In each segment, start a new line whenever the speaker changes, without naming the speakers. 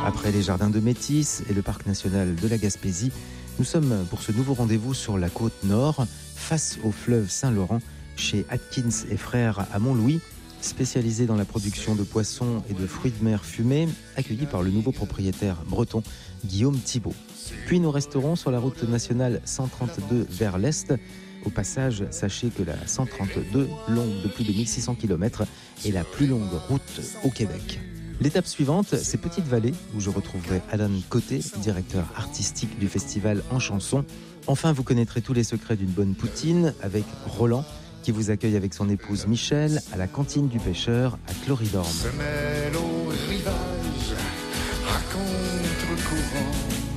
Après les jardins de Métis et le parc national de la Gaspésie, nous sommes pour ce nouveau rendez-vous sur la côte nord, face au fleuve Saint-Laurent, chez Atkins et Frères à Montlouis, spécialisé dans la production de poissons et de fruits de mer fumés, accueilli par le nouveau propriétaire breton, Guillaume Thibault. Puis nous resterons sur la route nationale 132 vers l'est. Au passage, sachez que la 132, longue de plus de 1600 km, est la plus longue route au Québec. L'étape suivante, c'est Petite-Vallée, où je retrouverai Alan Côté, directeur artistique du festival En Chanson. Enfin, vous connaîtrez tous les secrets d'une bonne poutine avec Roland, qui vous accueille avec son épouse Michel à la cantine du pêcheur à Cloridorme.
Se mêle au rivage, à contre-courant,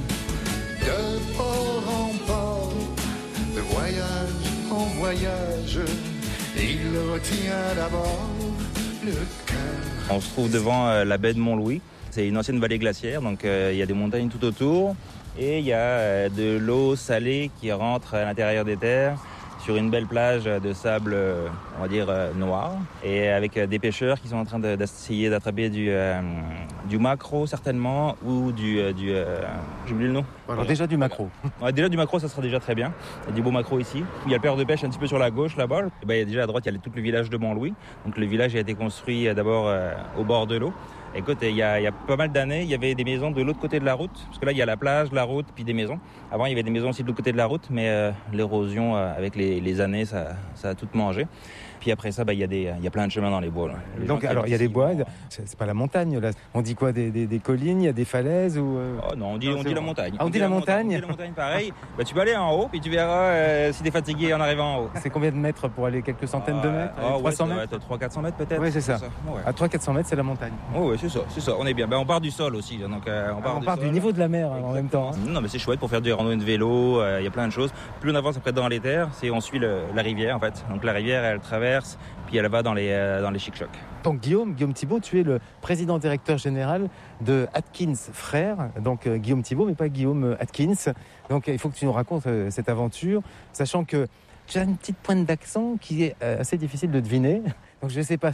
de port en port, de voyage en voyage, il retient d'abord le cœur.
On se trouve devant la baie de Montlouis. C'est une ancienne vallée glaciaire, donc il y a des montagnes tout autour. Et il y a de l'eau salée qui rentre à l'intérieur des terres sur une belle plage de sable, on va dire, noir. Et avec des pêcheurs qui sont en train d'essayer d'attraper du maquereau, certainement, ou j'ai oublié le nom.
Alors déjà du maquereau.
Ouais, déjà du maquereau, ça sera déjà très bien. Il y a du beau maquereau ici. Il y a le père de pêche un petit peu sur la gauche, là-bas. Et ben, il y a déjà à droite, il y a tout le village de Montlouis. Donc le village a été construit d'abord au bord de l'eau. Écoute, il y a pas mal d'années, il y avait des maisons de l'autre côté de la route. Parce que là, il y a la plage, la route, puis des maisons. Avant, il y avait des maisons aussi de l'autre côté de la route, mais l'érosion, avec les années, ça a tout mangé. Puis après ça, il y a plein de chemins dans les bois. Là.
Donc, alors, il y a des bois, c'est pas la montagne, là. On dit quoi, des collines, il y a des falaises ou
Oh non, on dit la montagne.
Ah, on dit la montagne.
On dit la montagne, pareil. Tu peux aller en haut, puis tu verras si t'es fatigué en arrivant en haut.
C'est combien de mètres pour aller quelques centaines de mètres 300 mètres
300-400 mètres peut-être.
Oui, c'est ça.
Ouais.
À 300-400 mètres, c'est la montagne.
Oui, c'est ça. On est bien. On part du sol aussi. Donc,
on part du niveau de la mer en même temps. Hein.
Non, mais c'est chouette pour faire du randonnée de vélo. Il y a plein de choses. Plus on avance après dans les terres, on suit la rivière en fait. Donc la rivière, elle traverse, puis elle va dans les chic-chocs.
Donc Guillaume Thibault, tu es le président directeur général de Atkins Frères. Donc Guillaume Thibault, mais pas Guillaume Atkins. Donc il faut que tu nous racontes cette aventure, sachant que tu as une petite pointe d'accent qui est assez difficile de deviner. Donc je sais pas,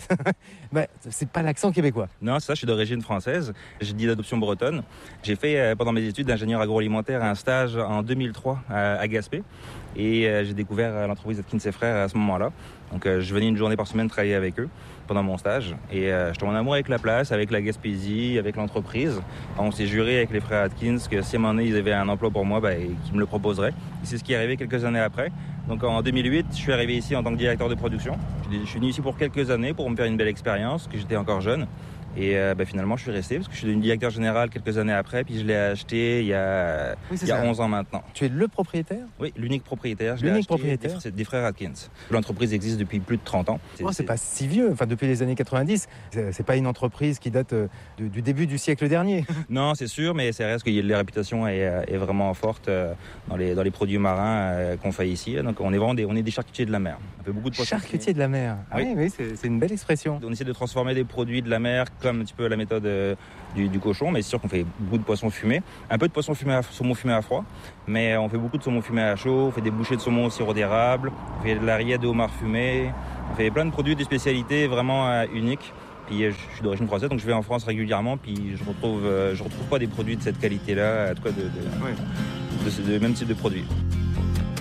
c'est pas l'accent québécois.
Non, c'est ça, je suis d'origine française, j'ai dit d'adoption bretonne. J'ai fait pendant mes études d'ingénieur agroalimentaire un stage en 2003 à Gaspé et j'ai découvert l'entreprise Atkins et Frères à ce moment-là. Donc je venais une journée par semaine travailler avec eux pendant mon stage et je tombe en amour avec la place, avec la Gaspésie, avec l'entreprise. On s'est juré avec les frères Atkins que si à un moment donné ils avaient un emploi pour moi, qu'ils me le proposeraient. Et c'est ce qui est arrivé quelques années après. Donc en 2008, je suis arrivé ici en tant que directeur de production. Je suis venu ici pour quelques années pour me faire une belle expérience, que j'étais encore jeune. Et finalement, je suis resté parce que je suis devenu directeur général quelques années après. Puis je l'ai acheté il y a 11 ans maintenant.
Tu es le propriétaire ?
Oui, l'unique propriétaire.
L'unique propriétaire ?
C'est des frères Atkins. L'entreprise existe depuis plus de 30 ans.
C'est pas si vieux. Enfin, depuis les années 90, c'est pas une entreprise qui date du début du siècle dernier.
Non, c'est sûr, mais c'est reste que la réputation est vraiment forte dans les produits marins qu'on fait ici. Donc on est des charcutiers de la mer. On fait beaucoup de poissons.
Charcutiers de la mer. Oui, c'est une belle expression.
On essaie de transformer des produits de la mer comme un petit peu la méthode du cochon, mais c'est sûr qu'on fait beaucoup de poissons fumés, un peu de saumon fumé à froid, mais on fait beaucoup de saumon fumé à chaud, on fait des bouchées de saumon au sirop d'érable, on fait de la rillette de homard fumé, on fait plein de produits, des spécialités vraiment uniques. Puis je suis d'origine française, donc je vais en France régulièrement, puis je retrouve pas des produits de cette qualité-là, en tout cas de même type de produits.